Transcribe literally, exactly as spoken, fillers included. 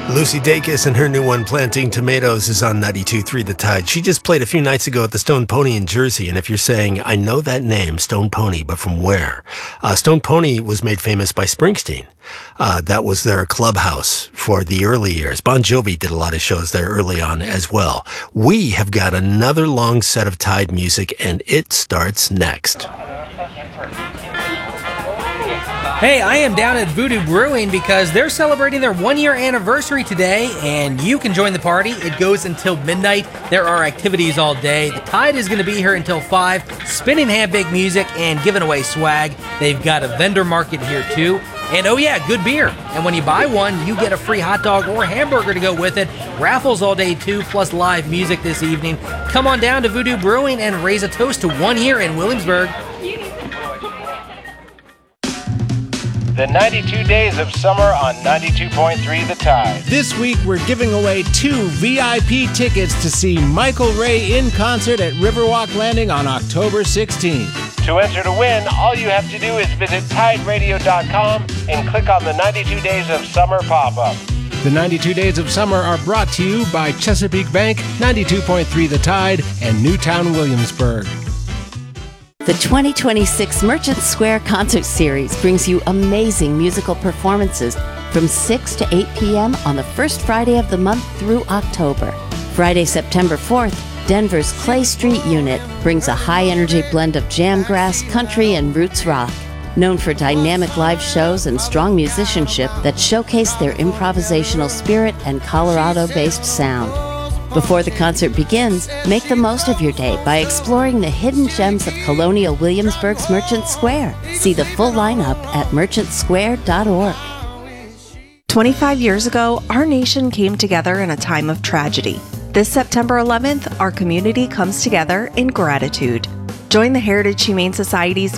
Lucy Dacus and her new one, Planting Tomatoes, is on ninety-two point three The Tide. She just played a few nights ago at the Stone Pony in Jersey, and if you're saying, I know that name, Stone Pony, but from where? Uh, Stone Pony was made famous by Springsteen. Uh, that was their clubhouse for the early years. Bon Jovi did a lot of shows there early on as well. We have got another long set of Tide music, and it starts next. Hey, I am down at Voodoo Brewing because they're celebrating their one-year anniversary today, and you can join the party. It goes until midnight. There are activities all day. The Tide is going to be here until five, spinning hand-baked music and giving away swag. They've got a vendor market here, too. And oh yeah, good beer. And when you buy one, you get a free hot dog or hamburger to go with it. Raffles all day, too, plus live music this evening. Come on down to Voodoo Brewing and raise a toast to one year in Williamsburg. The ninety-two Days of Summer on ninety-two point three The Tide. This week we're giving away two V I P tickets to see Michael Ray in concert at Riverwalk Landing on October sixteenth. To enter to win, all you have to do is visit Tide Radio dot com and click on the ninety-two Days of Summer pop-up. The ninety-two Days of Summer are brought to you by Chesapeake Bank, ninety-two point three The Tide, and Newtown Williamsburg. The twenty twenty-six Merchant Square Concert Series brings you amazing musical performances from six to eight p.m. on the first Friday of the month through October. Friday, September fourth, Denver's Clay Street Unit brings a high-energy blend of jamgrass, country, and roots rock. Known for dynamic live shows and strong musicianship that showcase their improvisational spirit and Colorado-based sound. Before the concert begins, make the most of your day by exploring the hidden gems of Colonial Williamsburg's Merchant Square. See the full lineup at merchant square dot org. twenty-five years ago, our nation came together in a time of tragedy. This September eleventh, our community comes together in gratitude. Join the Heritage Humane Society's